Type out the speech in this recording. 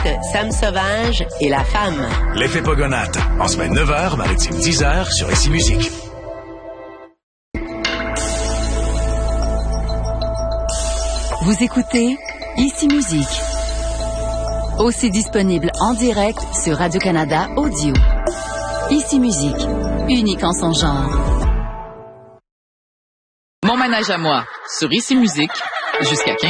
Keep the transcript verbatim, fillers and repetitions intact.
Sam Sauvage et la femme. L'effet Pogonate, en semaine neuf heures, maritime dix heures sur Ici Musique. Vous écoutez Ici Musique. Aussi disponible en direct sur Radio-Canada Audio. Ici Musique, unique en son genre. Mon manège à moi, sur Ici Musique, jusqu'à quinze.